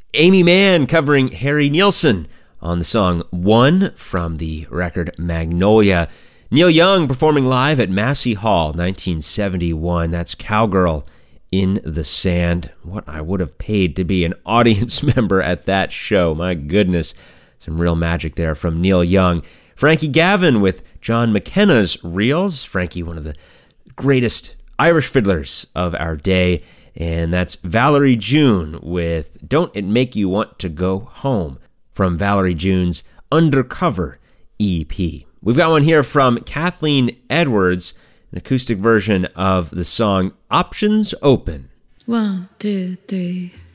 Amy Mann covering Harry Nilsson on the song One from the record Magnolia. Neil Young performing live at Massey Hall, 1971. That's Cowgirl in the Sand. What I would have paid to be an audience member at that show. My goodness, some real magic there from Neil Young. Frankie Gavin with John McKenna's Reels. Frankie, one of the greatest Irish fiddlers of our day. And that's Valerie June with Don't It Make You Want to Go Home from Valerie June's Undercover EP. We've got one here from Kathleen Edwards, an acoustic version of the song Options Open. 1, 2, 3